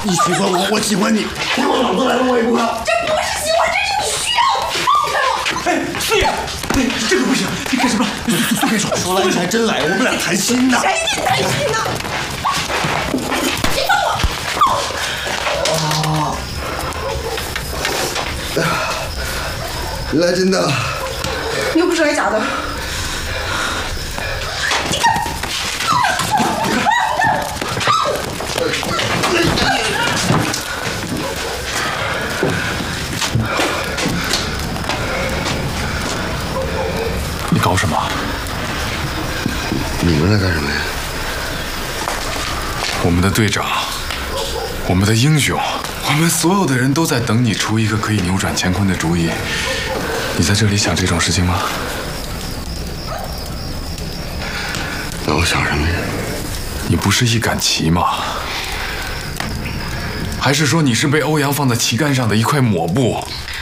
你喜欢我，我喜欢你，拿我脑子来了，我也不要。 这不是喜欢，这是你需要。放开我！ 哎，四爷，哎，这个不行，你干什么？松开手！说来你还真来，我们俩谈心呢。 谁跟你谈心呢？你放我！ 来真的。 你又不是来假的。 你搞什么？ 你们来干什么呀？ 我们的队长，我们的英雄，我们所有的人都在等你出一个可以扭转乾坤的主意。你在这里想这种事情吗？ 那我想什么呀？ 你不是一杆棋吗？还是说你是被欧阳放在旗杆上的一块抹布？